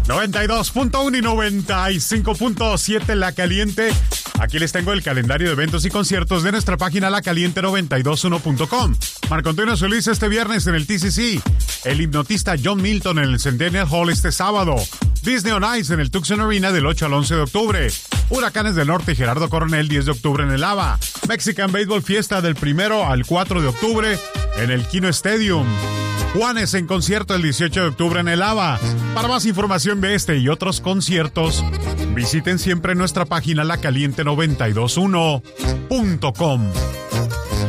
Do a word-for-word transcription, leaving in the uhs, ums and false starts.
noventa y dos punto uno y noventa y cinco punto siete La Caliente. Aquí les tengo el calendario de eventos y conciertos de nuestra página la caliente noventa y dos uno punto com. Marco Antonio Solís este viernes en el T C C. El hipnotista John Milton en el Centennial Hall este sábado. Disney on Ice en el Tucson Arena del ocho al once de octubre. Huracanes del Norte y Gerardo Coronel diez de octubre en el ABA. Mexican Baseball Fiesta del primero al cuatro de octubre en el Kino Stadium. Juanes en concierto el dieciocho de octubre en el ABA. Para más información de este y otros conciertos, visiten siempre nuestra página la caliente noventa y dos uno punto com.